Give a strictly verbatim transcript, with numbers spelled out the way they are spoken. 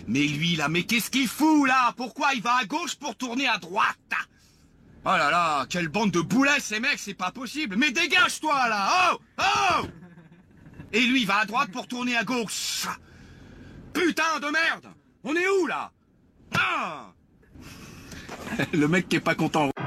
Mais lui, là, mais qu'est-ce qu'il fout, là? Pourquoi il va à gauche pour tourner à droite? Oh là là, quelle bande de boulets, ces mecs, c'est pas possible. Mais dégage-toi, là! Oh! Oh! Et lui, il va à droite pour tourner à gauche. Putain de merde! On est où, là? Ah! Le mec qui est pas content.